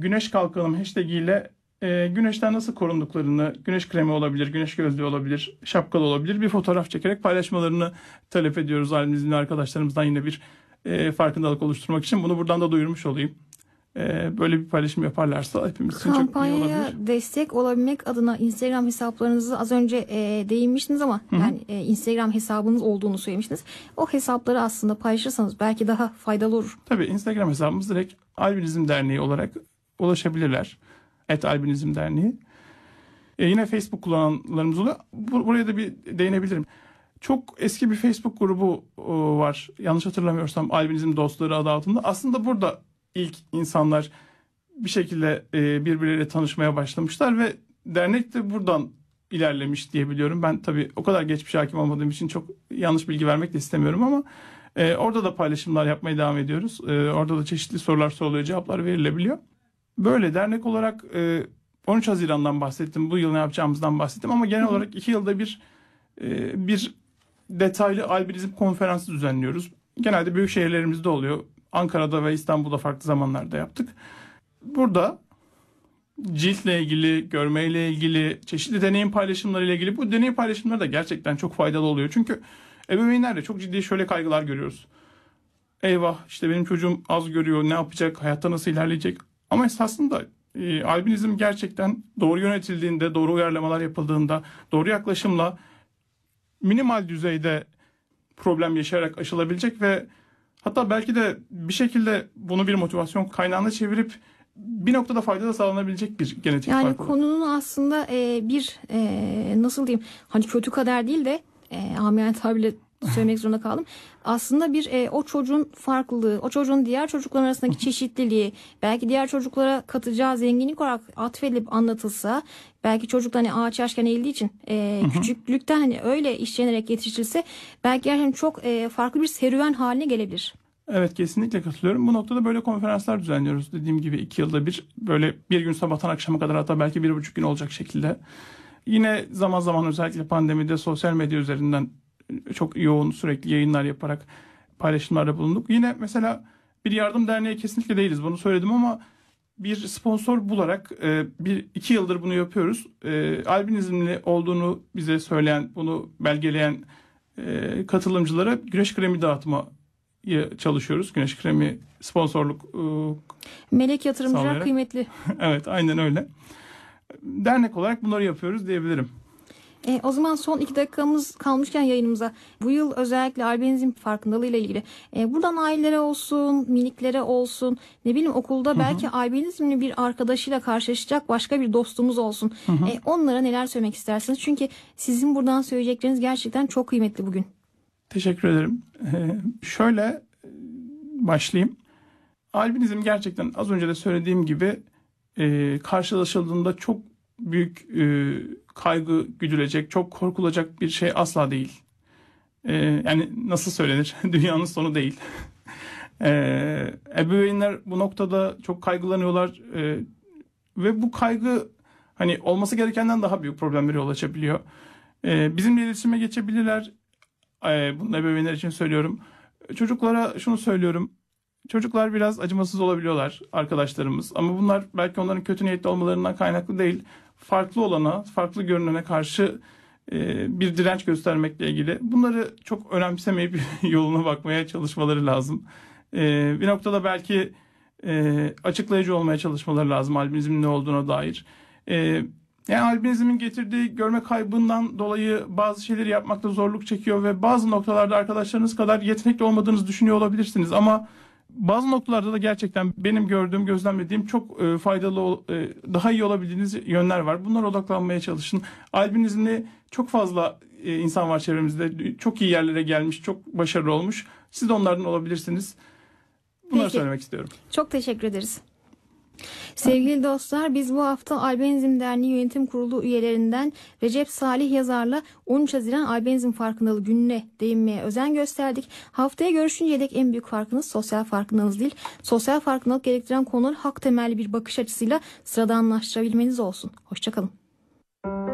güneş kalkalım hashtag ile güneşten nasıl korunduklarını, güneş kremi olabilir, güneş gözlüğü olabilir, şapkalı olabilir bir fotoğraf çekerek paylaşmalarını talep ediyoruz ailemizin arkadaşlarımızdan yine bir farkındalık oluşturmak için. Bunu buradan da duyurmuş olayım. Böyle bir paylaşım yaparlarsa hepimiz için çok iyi olabilir. Kampanyaya destek olabilmek adına Instagram hesaplarınızı az önce değinmiştiniz ama yani Instagram hesabınız olduğunu söylemiştiniz. O hesapları aslında paylaşırsanız belki daha faydalı olur. Tabii Instagram hesabımız direkt Albinizm Derneği olarak ulaşabilirler. @Albinizm Derneği. Yine Facebook kullananlarımız oluyor. Buraya da bir değinebilirim. Çok eski bir Facebook grubu var. Yanlış hatırlamıyorsam Albinizm Dostları adı altında. Aslında burada ilk insanlar bir şekilde birbirleriyle tanışmaya başlamışlar ve dernek de buradan ilerlemiş diye biliyorum. Ben tabii o kadar geçmişe hakim olmadığım için çok yanlış bilgi vermek de istemiyorum ama orada da paylaşımlar yapmaya devam ediyoruz. Orada da çeşitli sorular soruluyor, cevaplar verilebiliyor. Böyle dernek olarak 13 Haziran'dan bahsettim. Bu yıl ne yapacağımızdan bahsettim ama genel olarak 2 yılda bir detaylı albinizm konferansı düzenliyoruz. Genelde büyük şehirlerimizde oluyor. Ankara'da ve İstanbul'da farklı zamanlarda yaptık. Burada ciltle ilgili, görmeyle ilgili, çeşitli deneyim paylaşımlarıyla ilgili bu deneyim paylaşımları da gerçekten çok faydalı oluyor. Çünkü ebeveynlerle çok ciddi şöyle kaygılar görüyoruz. Eyvah işte benim çocuğum az görüyor, ne yapacak, hayatta nasıl ilerleyecek? Ama esasında albinizm gerçekten doğru yönetildiğinde, doğru uyarlamalar yapıldığında, doğru yaklaşımla minimal düzeyde problem yaşayarak aşılabilecek ve hatta belki de bir şekilde bunu bir motivasyon kaynağına çevirip bir noktada fayda da sağlanabilecek bir genetik fark. Yani konunun aslında nasıl diyeyim, hani kötü kader değil de amiyane tabirle söylemek zorunda kaldım. Aslında o çocuğun farklılığı, o çocuğun diğer çocukların arasındaki çeşitliliği, belki diğer çocuklara katacağı zenginlik olarak atfedilip anlatılsa, belki çocuk hani ağaç yaşken eğildiği için küçüklükten hani öyle işlenerek yetiştirilse belki gerçekten çok farklı bir serüven haline gelebilir. Evet, kesinlikle katılıyorum. Bu noktada böyle konferanslar düzenliyoruz. Dediğim gibi 2 yılda bir, böyle bir gün sabahtan akşama kadar, hatta belki 1,5 gün olacak şekilde. Yine zaman zaman özellikle pandemide sosyal medya üzerinden çok yoğun sürekli yayınlar yaparak paylaşımlarda bulunduk. Yine mesela bir yardım derneği kesinlikle değiliz, bunu söyledim ama bir sponsor bularak 2 yıldır bunu yapıyoruz. Albinizmli olduğunu bize söyleyen, bunu belgeleyen katılımcılara güneş kremi dağıtma çalışıyoruz. Güneş kremi sponsorluk Melek yatırımcılar sağlayarak. Kıymetli. Evet, aynen öyle. Dernek olarak bunları yapıyoruz diyebilirim. O zaman son 2 dakikamız kalmışken yayınımıza, bu yıl özellikle albinizm farkındalığıyla ilgili buradan ailelere olsun, miniklere olsun, ne bileyim okulda belki albinizmli bir arkadaşıyla karşılaşacak başka bir dostumuz olsun. Onlara neler söylemek istersiniz? Çünkü sizin buradan söyleyecekleriniz gerçekten çok kıymetli bugün. Teşekkür ederim. Şöyle başlayayım. Albinizm gerçekten az önce de söylediğim gibi karşılaşıldığında çok büyük kaygı güdülecek, çok korkulacak bir şey asla değil. Yani nasıl söylenir? Dünyanın sonu değil. Ebeveynler bu noktada çok kaygılanıyorlar ve bu kaygı hani olması gerekenden daha büyük problemlere yol açabiliyor. Bizimle iletişime geçebilirler. Bunu ebeveynler için söylüyorum. Çocuklara şunu söylüyorum. Çocuklar biraz acımasız olabiliyorlar, arkadaşlarımız. Ama bunlar belki onların kötü niyetli olmalarından kaynaklı değil. Farklı olana, farklı görünene karşı bir direnç göstermekle ilgili. Bunları çok önemsemeyip yoluna bakmaya çalışmaları lazım. Bir noktada belki açıklayıcı olmaya çalışmaları lazım albinizmin ne olduğuna dair. Yani albinizmin getirdiği görme kaybından dolayı bazı şeyleri yapmakta zorluk çekiyor ve bazı noktalarda arkadaşlarınız kadar yetenekli olmadığınızı düşünüyor olabilirsiniz. Ama bazı noktalarda da gerçekten benim gördüğüm, gözlemlediğim çok faydalı, daha iyi olabildiğiniz yönler var. Bunlara odaklanmaya çalışın. Albinizmli çok fazla insan var çevremizde. Çok iyi yerlere gelmiş, çok başarılı olmuş. Siz de onlardan olabilirsiniz. Bunları söylemek istiyorum. Çok teşekkür ederiz. Sevgili dostlar, biz bu hafta Albinizm Derneği Yönetim Kurulu üyelerinden Recep Salih Yazar'la 13 Haziran Albinizm Farkındalığı Günü'ne değinmeye özen gösterdik. Haftaya görüşünceye dek en büyük farkınız sosyal farkındalığınız değil, sosyal farkındalık gerektiren konuları hak temelli bir bakış açısıyla sıradanlaştırabilmeniz olsun. Hoşçakalın.